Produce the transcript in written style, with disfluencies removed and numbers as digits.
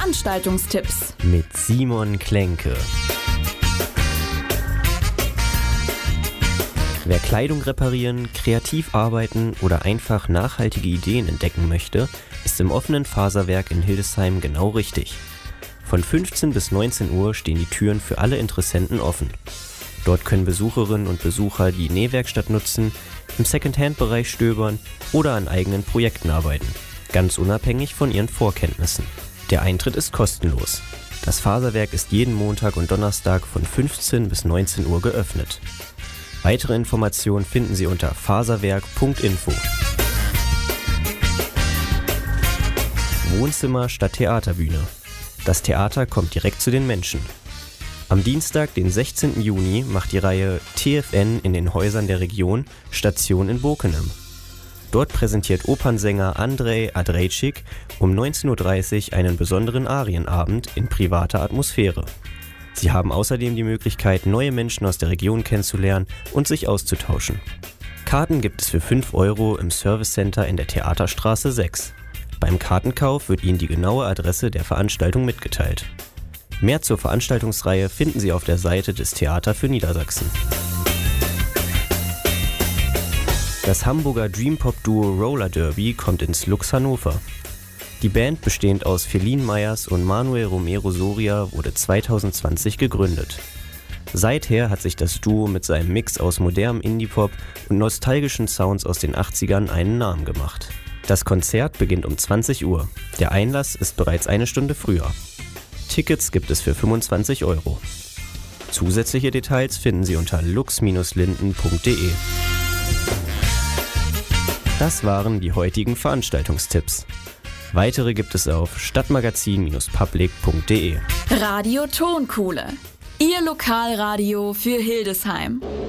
Veranstaltungstipps mit Simon Klenke. Wer Kleidung reparieren, kreativ arbeiten oder einfach nachhaltige Ideen entdecken möchte, ist im offenen Faserwerk in Hildesheim genau richtig. Von 15 bis 19 Uhr stehen die Türen für alle Interessenten offen. Dort können Besucherinnen und Besucher die Nähwerkstatt nutzen, im Secondhand-Bereich stöbern oder an eigenen Projekten arbeiten, ganz unabhängig von ihren Vorkenntnissen. Der Eintritt ist kostenlos. Das Faserwerk ist jeden Montag und Donnerstag von 15 bis 19 Uhr geöffnet. Weitere Informationen finden Sie unter faserwerk.info. Wohnzimmer statt Theaterbühne. Das Theater kommt direkt zu den Menschen. Am Dienstag, den 16. Juni, macht die Reihe TFN in den Häusern der Region Station in Bokenem. Dort präsentiert Opernsänger Andrej Adrejčík um 19.30 Uhr einen besonderen Arienabend in privater Atmosphäre. Sie haben außerdem die Möglichkeit, neue Menschen aus der Region kennenzulernen und sich auszutauschen. Karten gibt es für 5 € im Servicecenter in der Theaterstraße 6. Beim Kartenkauf wird Ihnen die genaue Adresse der Veranstaltung mitgeteilt. Mehr zur Veranstaltungsreihe finden Sie auf der Seite des Theater für Niedersachsen. Das Hamburger Dreampop-Duo Roller Derby kommt ins Lux Hannover. Die Band, bestehend aus Feline Meyers und Manuel Romero Soria, wurde 2020 gegründet. Seither hat sich das Duo mit seinem Mix aus modernem Indie-Pop und nostalgischen Sounds aus den 80ern einen Namen gemacht. Das Konzert beginnt um 20 Uhr. Der Einlass ist bereits eine Stunde früher. Tickets gibt es für 25 €. Zusätzliche Details finden Sie unter lux-linden.de. Das waren die heutigen Veranstaltungstipps. Weitere gibt es auf stadtmagazin-public.de. Radio Tonkuhle, Ihr Lokalradio für Hildesheim.